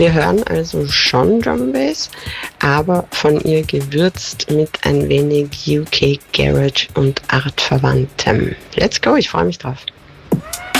Wir hören also schon Drum Bass, aber von ihr gewürzt mit ein wenig UK Garage und Artverwandtem. Let's go, ich freue mich drauf.